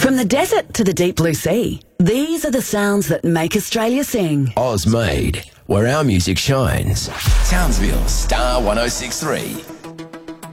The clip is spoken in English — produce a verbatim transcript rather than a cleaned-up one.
From the desert to the deep blue sea, these are the sounds that make Australia sing. Oz made, where our music shines. Townsville Star one oh six three.